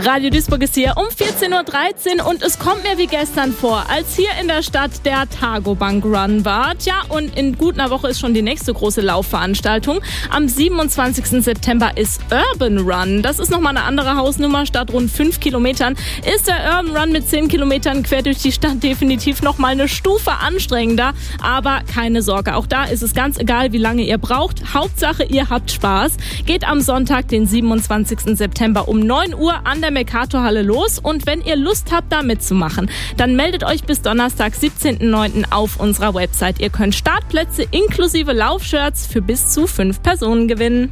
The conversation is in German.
Radio Duisburg ist hier um 14.13 Uhr und es kommt mir wie gestern vor, als hier in der Stadt der Targobank Run war. Tja, und in gut einer Woche ist schon die nächste große Laufveranstaltung. Am 27. September ist Urban Run. Das ist nochmal eine andere Hausnummer. Statt rund 5 Kilometern ist der Urban Run mit 10 Kilometern quer durch die Stadt definitiv nochmal eine Stufe anstrengender. Aber keine Sorge, auch da ist es ganz egal, wie lange ihr braucht. Hauptsache, ihr habt Spaß. Geht am Sonntag, den 27. September um 9 Uhr an der Mercatorhalle los. Und wenn ihr Lust habt, da mitzumachen, dann meldet euch bis Donnerstag, 17.09. auf unserer Website. Ihr könnt Startplätze inklusive Laufshirts für bis zu 5 Personen gewinnen.